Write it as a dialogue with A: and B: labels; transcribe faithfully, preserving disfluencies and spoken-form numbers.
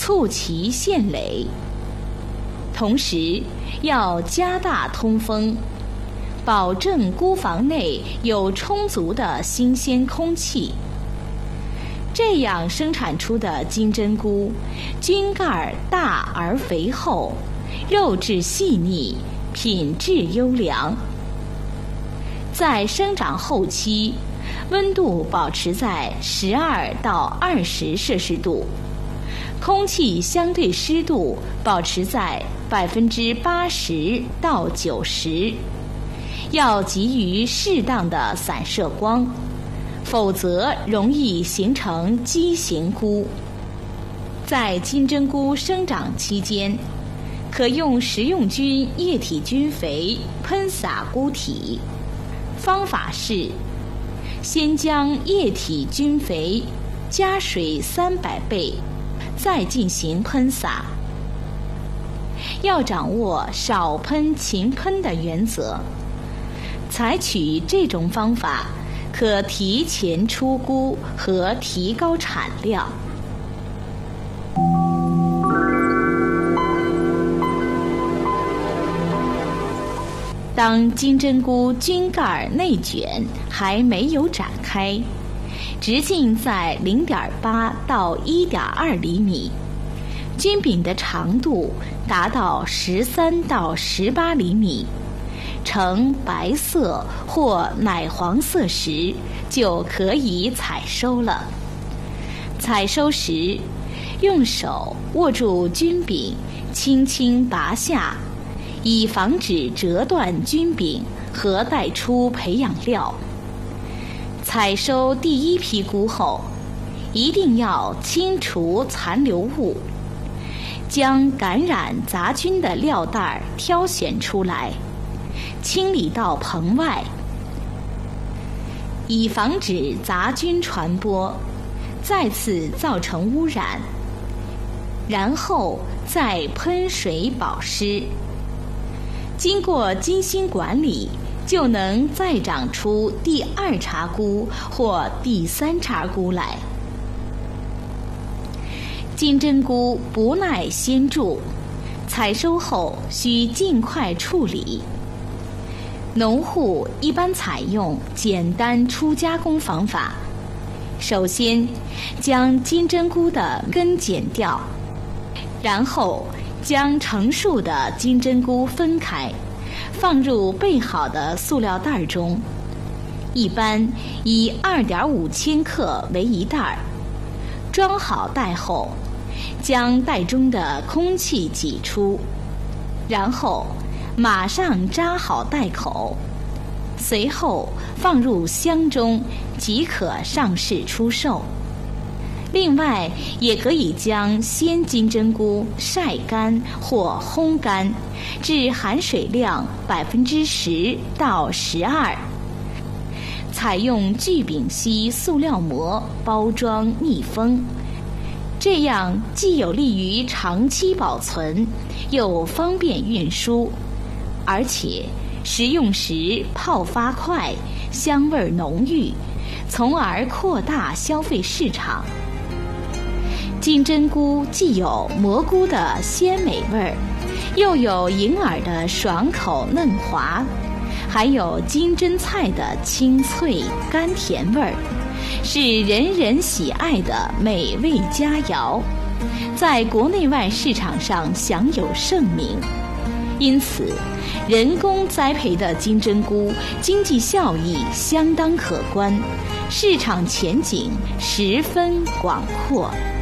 A: 促其腺蕾。同时要加大通风，保证菇房内有充足的新鲜空气。这样生产出的金针菇，菌盖大而肥厚，肉质细腻，品质优良。在生长后期，温度保持在十二到二十摄氏度，空气相对湿度保持在百分之八十到九十，要给予适当的散射光，否则容易形成畸形菇。在金针菇生长期间，可用食用菌液体菌肥喷洒菇体。方法是：先将液体菌肥加水三百倍，再进行喷洒。要掌握少喷勤喷的原则，采取这种方法，可提前出菇和提高产量。当金针菇菌盖内卷还没有展开，直径在 零点八到一点二厘米，菌柄的长度达到十三到十八厘米，呈白色或奶黄色时，就可以采收了。采收时，用手握住菌柄，轻轻拔下，以防止折断菌柄和带出培养料。采收第一批菇后，一定要清除残留物，将感染杂菌的料袋挑选出来，清理到棚外，以防止杂菌传播，再次造成污染。然后再喷水保湿。经过精心管理，就能再长出第二茬菇或第三茬菇来。金针菇不耐先蛀，采收后需尽快处理。农户一般采用简单初加工方法，首先将金针菇的根剪掉，然后将成熟的金针菇分开，放入备好的塑料袋中，一般以 二点五千克为一袋，装好袋后，将袋中的空气挤出，然后马上扎好袋口，随后放入箱中即可上市出售。另外，也可以将鲜金针菇晒干或烘干，至含水量百分之十到十二。采用聚丙烯塑料膜包装密封，这样既有利于长期保存，又方便运输，而且食用时泡发快，香味浓郁，从而扩大消费市场。金针菇既有蘑菇的鲜美味儿，又有银耳的爽口嫩滑，还有金针菜的清脆甘甜味儿，是人人喜爱的美味佳肴，在国内外市场上享有盛名。因此，人工栽培的金针菇经济效益相当可观，市场前景十分广阔。